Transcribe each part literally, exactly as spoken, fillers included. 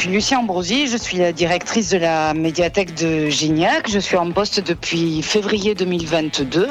suis Lucie Ambrosi, je suis la directrice de la médiathèque de Gignac. Je suis en poste depuis février deux mille vingt-deux.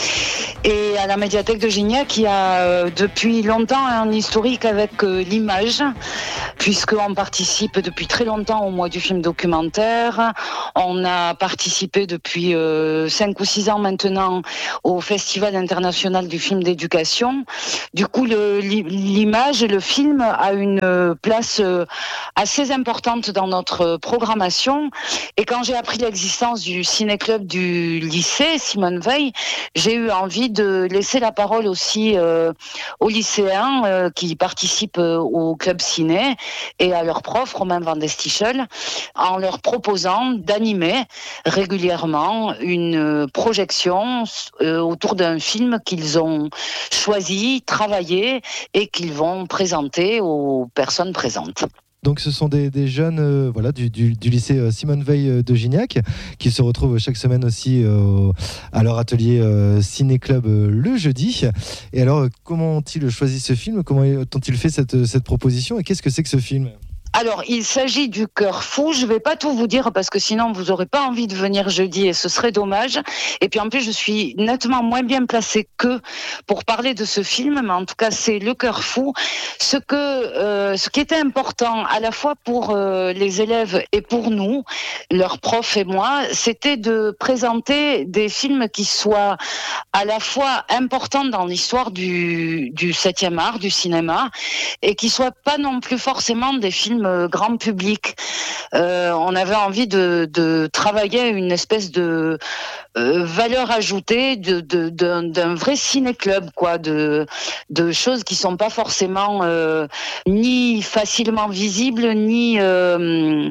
Et à la médiathèque de Gignac, il y a euh, depuis longtemps un historique avec euh, l'image, puisqu'on participe depuis très longtemps au mois du film documentaire. On a participé depuis euh, cinq ou six ans maintenant au Festival international du film d'éducation. Du coup, le, l'image et le film a une place euh, assez importante dans notre programmation. Et quand j'ai appris l'existence du ciné-club du lycée Simone Veil, j'ai eu envie de laisser la parole aussi euh, aux lycéens euh, qui participent euh, au club ciné et à leur prof, Romain Van Destichel, en leur proposant d'animer régulièrement une projection euh, autour d'un film qu'ils ont choisi, travaillé et qu'ils vont présenter aux personnes présentes. Donc ce sont des, des jeunes euh, voilà, du, du, du lycée euh, Simone Veil euh, de Gignac qui se retrouvent chaque semaine aussi euh, à leur atelier euh, ciné-club euh, le jeudi. Et alors, euh, comment ont-ils choisi ce film ? Comment ont-ils fait cette, cette proposition ? Et qu'est-ce que c'est que ce film ? Alors, il s'agit du Cœur fou. Je vais pas tout vous dire parce que sinon vous aurez pas envie de venir jeudi et ce serait dommage. Et puis en plus, je suis nettement moins bien placée qu'eux pour parler de ce film, mais en tout cas, c'est le Cœur fou. Ce que, euh, ce qui était important à la fois pour euh, les élèves et pour nous, leurs profs et moi, c'était de présenter des films qui soient à la fois importants dans l'histoire du du septième art, du cinéma, et qui soient pas non plus forcément des films grand public. Euh, on avait envie de, de travailler une espèce de euh, valeur ajoutée de, de, d'un, d'un vrai ciné-club, quoi, de, de choses qui sont pas forcément euh, ni facilement visibles, ni euh,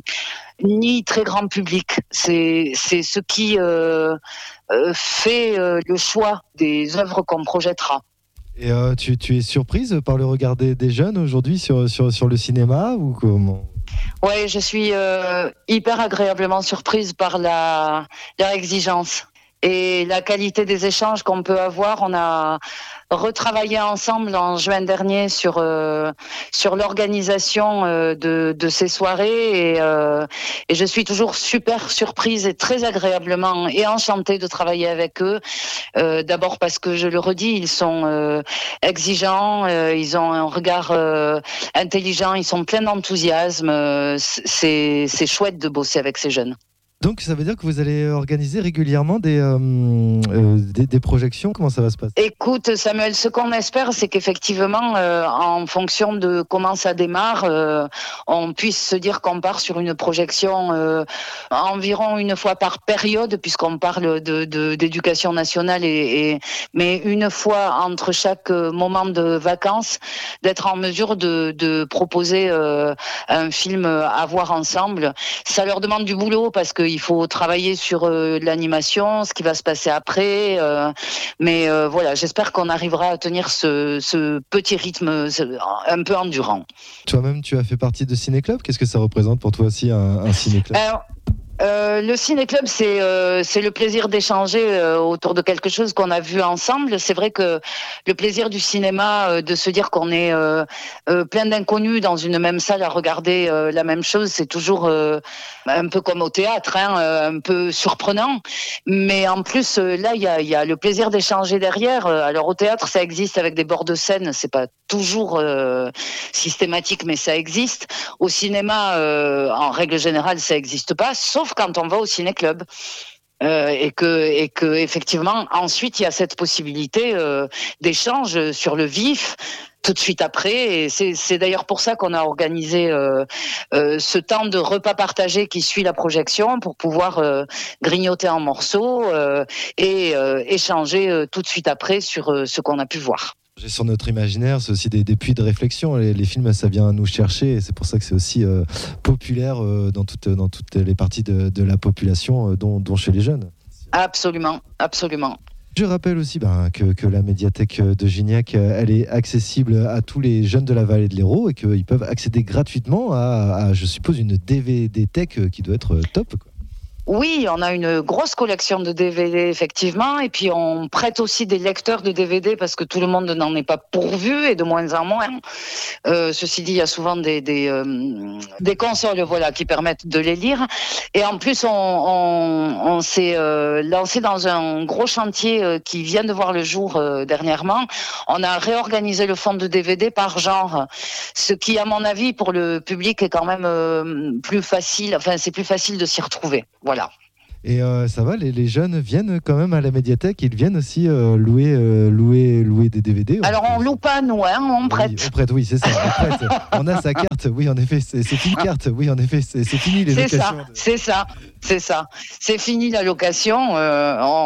ni très grand public. C'est, c'est ce qui euh, euh, fait euh, le choix des œuvres qu'on projettera. Et euh, tu, tu es surprise par le regard des, des jeunes aujourd'hui sur, sur, sur le cinéma ou comment ? Ouais, je suis euh, hyper agréablement surprise par la, leur exigence et la qualité des échanges qu'on peut avoir. On a retravaillé ensemble en juin dernier sur euh, sur l'organisation euh, de de ces soirées et euh, et je suis toujours super surprise et très agréablement et enchantée de travailler avec eux. Euh, d'abord parce que je le redis, ils sont euh, exigeants, euh, ils ont un regard euh, intelligent, ils sont pleins d'enthousiasme. Euh, c'est c'est chouette de bosser avec ces jeunes. Donc ça veut dire que vous allez organiser régulièrement des, euh, euh, des, des projections ? Comment ça va se passer ? Écoute Samuel, ce qu'on espère, c'est qu'effectivement, euh, en fonction de comment ça démarre, euh, on puisse se dire qu'on part sur une projection euh, environ une fois par période, puisqu'on parle de, de, d'éducation nationale, et, et, mais une fois entre chaque moment de vacances, d'être en mesure de, de proposer euh, un film à voir ensemble. Ça leur demande du boulot parce que il faut travailler sur euh, l'animation, ce qui va se passer après. Euh, mais euh, voilà, j'espère qu'on arrivera à tenir ce, ce petit rythme un peu endurant. Toi-même, tu as fait partie de Ciné-Club. Qu'est-ce que ça représente pour toi aussi, un, un Ciné-Club ? Alors, Euh, le ciné-club, c'est euh, c'est le plaisir d'échanger euh, autour de quelque chose qu'on a vu ensemble. C'est vrai que le plaisir du cinéma, euh, de se dire qu'on est euh, euh, plein d'inconnus dans une même salle à regarder euh, la même chose, c'est toujours euh, un peu comme au théâtre, hein, euh, un peu surprenant. Mais en plus, euh, là, il y a, y a le plaisir d'échanger derrière. Alors au théâtre, ça existe avec des bords de scène. C'est pas toujours euh, systématique, mais ça existe. Au cinéma, euh, en règle générale, ça existe pas, sauf quand on va au ciné-club. Euh, et que et que effectivement ensuite il y a cette possibilité euh, d'échange sur le vif tout de suite après, et c'est c'est d'ailleurs pour ça qu'on a organisé euh, euh, ce temps de repas partagé qui suit la projection pour pouvoir euh, grignoter en morceaux euh, et euh, échanger euh, tout de suite après sur euh, ce qu'on a pu voir. Sur notre imaginaire, c'est aussi des, des puits de réflexion. Les, les films, ça vient nous chercher, et c'est pour ça que c'est aussi euh, populaire euh, dans, toutes, dans toutes les parties de, de la population, euh, dont, dont chez les jeunes. Absolument, absolument. Je rappelle aussi ben, que, que la médiathèque de Gignac, elle est accessible à tous les jeunes de la vallée de l'Hérault et qu'ils peuvent accéder gratuitement à, à, je suppose, une D V D tech qui doit être top, quoi. Oui, on a une grosse collection de D V D, effectivement, et puis on prête aussi des lecteurs de D V D parce que tout le monde n'en est pas pourvu, et de moins en moins. Euh, ceci dit, il y a souvent des, des, euh, des consoles voilà, qui permettent de les lire. Et en plus, on, on, on s'est euh, lancé dans un gros chantier euh, qui vient de voir le jour euh, dernièrement. On a réorganisé le fonds de D V D par genre, ce qui, à mon avis, pour le public est quand même euh, plus facile, enfin, c'est plus facile de s'y retrouver. Voilà. Voilà. Et euh, ça va, les, les jeunes viennent quand même à la médiathèque, ils viennent aussi euh, louer, euh, louer, louer des D V D. Alors on loue pas nous, hein, on prête. Oui, on prête, oui, c'est ça. On, prête. On a sa carte, oui, en effet, c'est, c'est une carte, oui, en effet, c'est, c'est fini les c'est locations. Ça, de... C'est ça, c'est ça, c'est ça. C'est fini la location. Euh, on